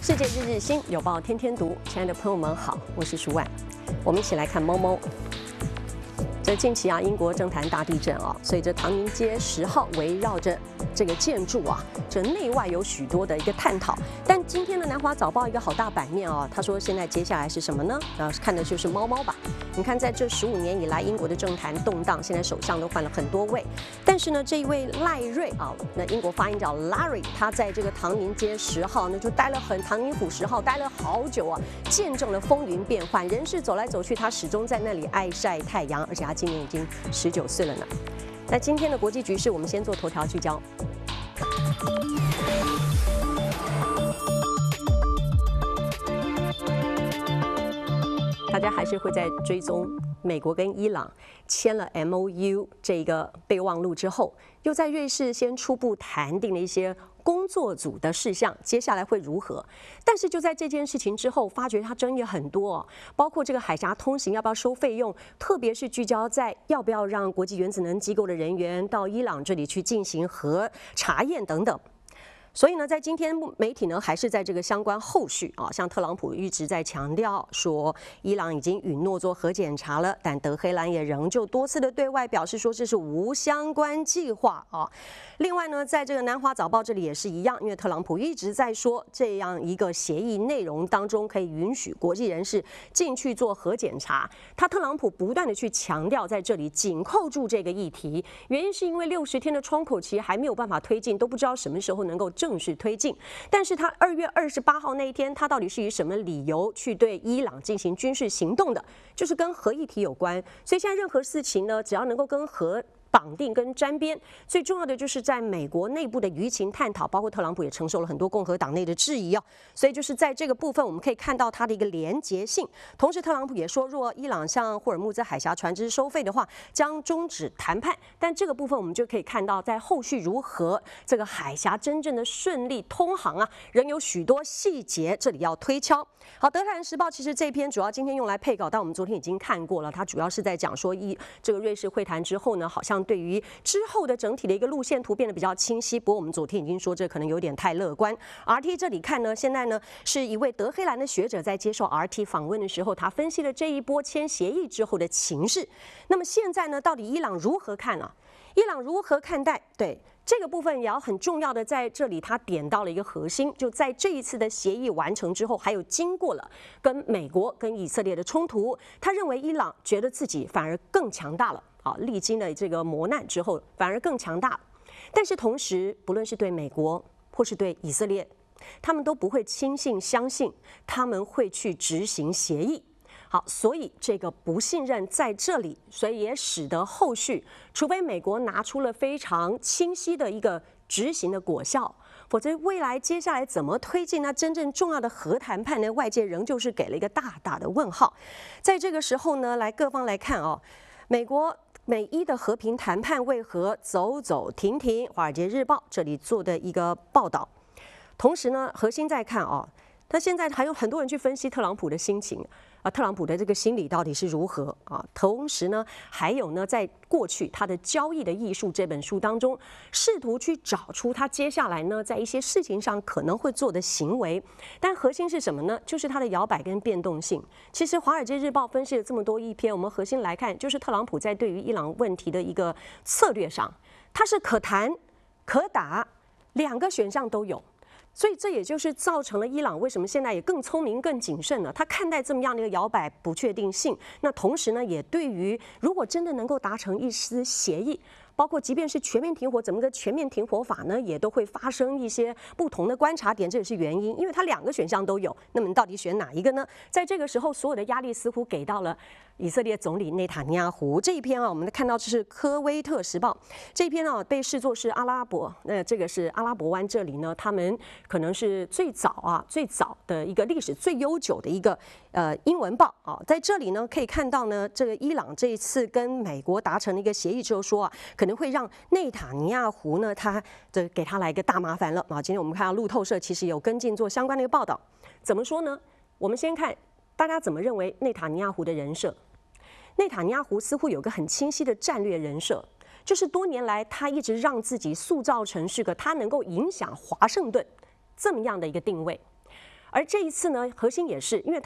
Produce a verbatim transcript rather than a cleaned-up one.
世界日日新，有报天天读。亲爱的朋友们好，我是舒万，我们一起来看猫猫。这近期啊，英国政坛大地震啊，所以这唐宁街十号围绕着这个建筑啊，这内外有许多的一个探讨。但今天的南华早报一个好大版面啊，他说现在接下来是什么呢？啊，看的就是猫猫吧。你看，在这十五年以来，英国的政坛动荡，现在首相都换了很多位，但是呢，这一位赖瑞啊，那英国发音叫 Larry， 他在这个唐宁街十号呢就待了很唐宁府十号待了好久啊，见证了风云变幻，人事走来走去，他始终在那里爱晒太阳，而且他今年已经十九岁了呢。那今天的国际局势，我们先做头条聚焦。大家还是会在追踪美国跟伊朗签了 M O U 这个备忘录之后，又在瑞士先初步谈定了一些工作组的事项，接下来会如何？但是就在这件事情之后，发觉它争议很多、哦，包括这个海峡通行要不要收费用，特别是聚焦在要不要让国际原子能机构的人员到伊朗这里去进行核查验等等。所以呢，在今天媒体呢还是在这个相关后续啊，像特朗普一直在强调说，伊朗已经允诺做核检查了，但德黑兰也仍旧多次的对外表示说这是无相关计划啊。另外呢，在这个南华早报这里也是一样，因为特朗普一直在说这样一个协议内容当中可以允许国际人士进去做核检查，他特朗普不断的去强调在这里紧扣住这个议题，原因是因为六十天的窗口期还没有办法推进，都不知道什么时候能够正式推进。但是他二月二十八号那一天，他到底是以什么理由去对伊朗进行军事行动的？就是跟核议题有关。所以现在任何事情呢，只要能够跟核绑定跟沾边，最重要的就是在美国内部的舆情探讨，包括特朗普也承受了很多共和党内的质疑哦。所以就是在这个部分，我们可以看到它的一个连结性。同时，特朗普也说，若伊朗向霍尔木兹海峡船只收费的话，将终止谈判。但这个部分我们就可以看到，在后续如何这个海峡真正的顺利通航啊，仍有许多细节这里要推敲。好，德兰时报其实这篇主要今天用来配稿，但我们昨天已经看过了，它主要是在讲说一这个瑞士会谈之后呢，好像对于之后的整体的一个路线图变得比较清晰。不过我们昨天已经说这可能有点太乐观。R T 这里看呢，现在呢是一位德黑兰的学者在接受 R T 访问的时候，他分析了这一波签协议之后的情势。那么现在呢，到底伊朗如何看啊？伊朗如何看待？对。这个部分也要很重要的在这里，他点到了一个核心，就在这一次的协议完成之后，还有经过了跟美国跟以色列的冲突，他认为伊朗觉得自己反而更强大了啊，历经了这个磨难之后，反而更强大了。但是同时，不论是对美国或是对以色列，他们都不会轻信相信他们会去执行协议。好，所以这个不信任在这里，所以也使得后续，除非美国拿出了非常清晰的一个执行的果效，否则未来接下来怎么推进那真正重要的核谈判呢？外界仍旧是给了一个大大的问号。在这个时候呢，来各方来看哦，美国美伊的和平谈判为何走走停停？华尔街日报这里做的一个报道。同时呢，核心在看哦，那现在还有很多人去分析特朗普的心情。啊，特朗普的这个心理到底是如何啊？同时呢，还有呢，在过去他的《交易的艺术》这本书当中，试图去找出他接下来呢，在一些事情上可能会做的行为。但核心是什么呢？就是他的摇摆跟变动性。其实《华尔街日报》分析了这么多一篇，我们核心来看，就是特朗普在对于伊朗问题的一个策略上，他是可谈可打，两个选项都有。所以这也就是造成了伊朗为什么现在也更聪明、更谨慎了。他看待这么样的一个摇摆不确定性，那同时呢，也对于如果真的能够达成一丝协议，包括即便是全面停火，怎么个全面停火法呢，也都会发生一些不同的观察点，这也是原因，因为它两个选项都有。那么你到底选哪一个呢？在这个时候，所有的压力似乎给到了以色列总理内塔尼亚胡。这一篇啊，我们看到这是科威特时报这一篇啊，被视作是阿拉伯，那这个是阿拉伯湾这里呢，他们可能是最早啊最早的一个历史最悠久的一个呃英文报啊，在这里呢可以看到呢，这个伊朗这一次跟美国达成了一个协议之后说啊，可能会让内塔尼亚胡呢，他这给他来一个大麻烦了啊。今天我们看到路透社其实有跟进做相关的一个报道，怎么说呢？我们先看大家怎么认为内塔尼亚胡的人设。内塔尼亚胡似乎有个很清晰的战略人设，就是多年来他一直让自己塑造成是个他能够影响华盛顿这么样的一个定位。 而这一次呢，核心也是因为它